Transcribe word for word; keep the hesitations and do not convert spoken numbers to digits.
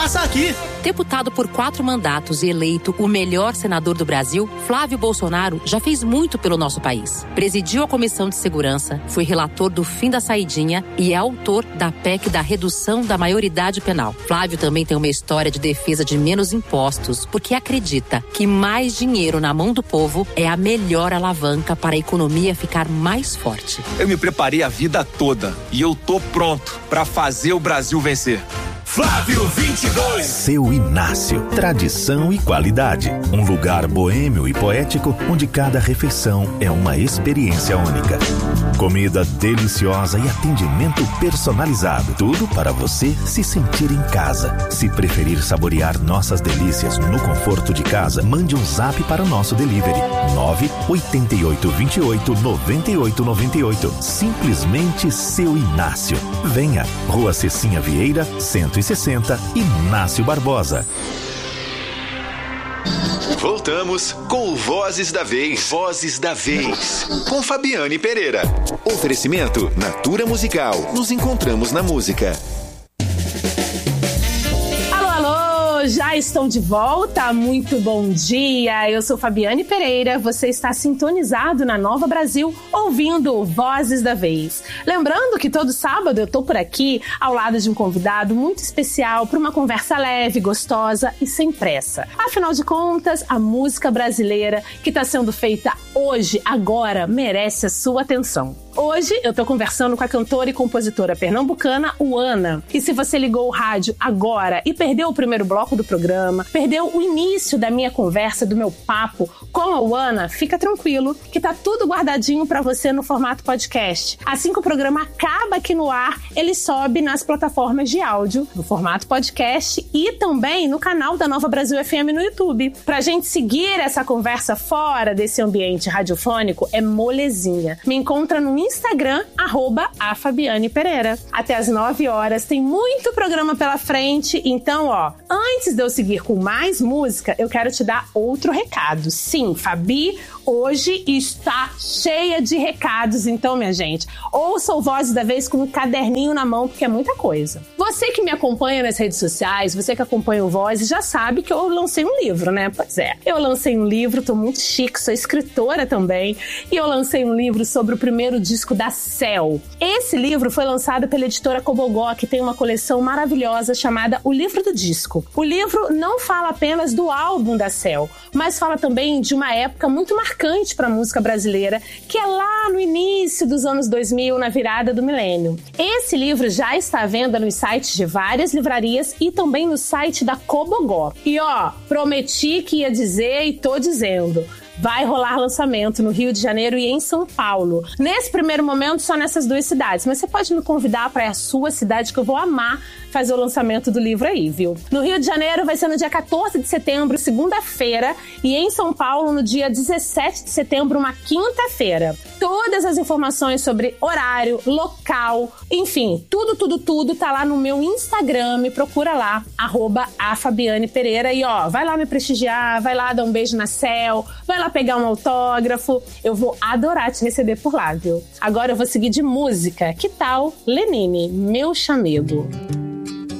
passa aqui. Deputado por quatro mandatos e eleito o melhor senador do Brasil, Flávio Bolsonaro já fez muito pelo nosso país. Presidiu a Comissão de Segurança, foi relator do fim da saidinha e é autor da P E C da redução da maioridade penal. Flávio também tem uma história de defesa de menos impostos, porque acredita que mais dinheiro na mão do povo é a melhor alavanca para a economia ficar mais forte. Eu me preparei a vida toda e eu tô pronto para fazer o Brasil vencer. Flávio vinte e dois. Seu Inácio, tradição e qualidade. Um lugar boêmio e poético onde cada refeição é uma experiência única. Comida deliciosa e atendimento personalizado. Tudo para você se sentir em casa. Se preferir saborear nossas delícias no conforto de casa, mande um zap para o nosso delivery. nove oito oito, dois oito, nove oito nove oito. Simplesmente Seu Inácio. Venha, Rua Cecinha Vieira, cento e sessenta, Inácio Barbosa. Voltamos com o Vozes da Vez. Vozes da Vez. Com Fabiane Pereira. Oferecimento Natura Musical. Nos encontramos na música. Já estão de volta, muito bom dia, eu sou Fabiane Pereira, você está sintonizado na Nova Brasil, ouvindo Vozes da Vez. Lembrando que todo sábado eu tô por aqui, ao lado de um convidado muito especial, para uma conversa leve, gostosa e sem pressa. Afinal de contas, a música brasileira que está sendo feita hoje, agora, merece a sua atenção. Hoje eu tô conversando com a cantora e compositora pernambucana Uana. E se você ligou o rádio agora e perdeu o primeiro bloco do programa, perdeu o início da minha conversa, do meu papo com a Uana, fica tranquilo que tá tudo guardadinho pra você no formato podcast. Assim que o programa acaba aqui no ar, ele sobe nas plataformas de áudio, no formato podcast e também no canal da Nova Brasil F M no YouTube. Pra gente seguir essa conversa fora desse ambiente radiofônico é molezinha. Me encontra no Instagram, arroba a Fabiane Pereira. Até às nove horas, tem muito programa pela frente, então, ó, antes de eu seguir com mais música, eu quero te dar outro recado. Sim, Fabi hoje está cheia de recados, então, minha gente, ouça o Vozes da Vez com um caderninho na mão, porque é muita coisa. Você que me acompanha nas redes sociais, você que acompanha o Vozes, já sabe que eu lancei um livro, né? Pois é, eu lancei um livro, tô muito chique, sou escritora também, e eu lancei um livro sobre o primeiro disco da Céu. Esse livro foi lançado pela editora Cobogó, que tem uma coleção maravilhosa chamada O Livro do Disco. O livro não fala apenas do álbum da Céu, mas fala também de uma época muito marcante para a música brasileira, que é lá no início dos anos dois mil, na virada do milênio. Esse livro já está à venda nos sites de várias livrarias e também no site da Cobogó. E ó, prometi que ia dizer e tô dizendo. Vai rolar lançamento no Rio de Janeiro e em São Paulo. Nesse primeiro momento, só nessas duas cidades. Mas você pode me convidar para a sua cidade, que eu vou amar fazer o lançamento do livro aí, viu? No Rio de Janeiro vai ser no dia quatorze de setembro, segunda-feira. E em São Paulo, no dia dezessete de setembro, uma quinta-feira. Todas as informações sobre horário, local, enfim, tudo, tudo, tudo tá lá no meu Instagram. Me procura lá, arroba a Fabiane Pereira. E ó, vai lá me prestigiar, vai lá dar um beijo na Céu, vai lá pegar um autógrafo. Eu vou adorar te receber por lá, viu? Agora eu vou seguir de música. Que tal Lenine, Meu Chamego?